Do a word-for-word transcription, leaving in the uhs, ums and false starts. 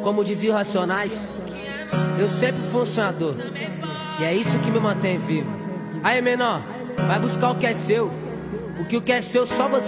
Como dizia o Racionais, eu sempre fui um sonhador, e é isso que me mantém vivo. Aí, menor, vai buscar o que é seu, porque o que é seu só você